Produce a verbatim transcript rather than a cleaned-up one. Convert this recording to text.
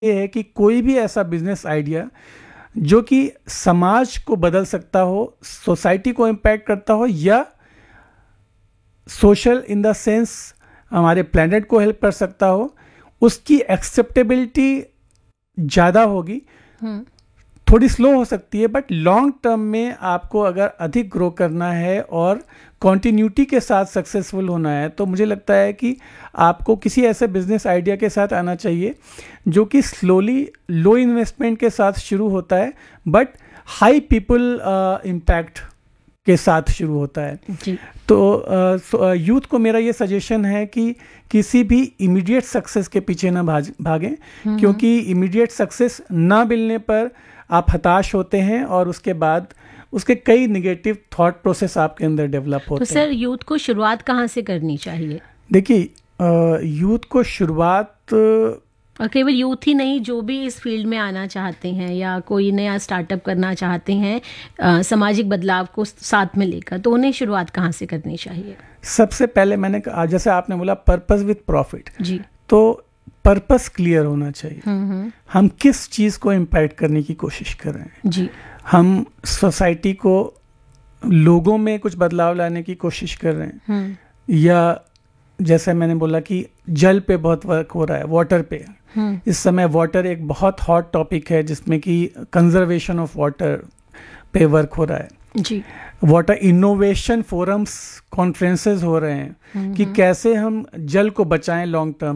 ये है कि कोई भी ऐसा बिजनेस आइडिया जो कि समाज को बदल सकता हो, सोसाइटी को इम्पैक्ट करता हो, या सोशल इन द सेंस हमारे प्लैनेट को हेल्प कर सकता हो, उसकी एक्सेप्टेबिलिटी ज़्यादा होगी। थोड़ी स्लो हो सकती है, बट लॉन्ग टर्म में आपको अगर अधिक ग्रो करना है और कॉन्टिन्यूटी के साथ सक्सेसफुल होना है, तो मुझे लगता है कि आपको किसी ऐसे बिजनेस आइडिया के साथ आना चाहिए जो कि स्लोली लो इन्वेस्टमेंट के साथ शुरू होता है बट हाई पीपल इम्पैक्ट के साथ शुरू होता है जी। तो यूथ uh, को मेरा ये सजेशन है कि किसी भी इमीडिएट सक्सेस के पीछे ना भाग भागें, क्योंकि इमीडिएट सक्सेस ना मिलने पर आप हताश होते हैं और उसके बाद उसके कई नेगेटिव थॉट प्रोसेस आपके अंदर डेवलप होते हैं। तो सर, यूथ को शुरुआत कहाँ से करनी चाहिए? देखिए, यूथ को शुरुआत, और केवल यूथ ही नहीं, जो भी इस फील्ड में आना चाहते हैं या कोई नया स्टार्टअप करना चाहते हैं आ, सामाजिक बदलाव को साथ में लेकर, तो उन्हें शुरुआत कहाँ से करनी चाहिए? सबसे पहले मैंने कहा, जैसे आपने बोला पर्पस विद प्रॉफिट जी, तो पर्पस क्लियर होना चाहिए। हम किस चीज़ को इम्पैक्ट करने की कोशिश कर रहे हैं जी। हम सोसाइटी को, लोगों में कुछ बदलाव लाने की कोशिश कर रहे हैं, या जैसे मैंने बोला कि जल पे बहुत वर्क हो रहा है, वाटर पे। इस समय वाटर एक बहुत हॉट टॉपिक है जिसमें कि कंजर्वेशन ऑफ वाटर पे वर्क हो रहा है जी। वाटर इनोवेशन फोरम्स, कॉन्फ्रेंसेस हो रहे हैं कि कैसे हम जल को बचाएं लॉन्ग टर्म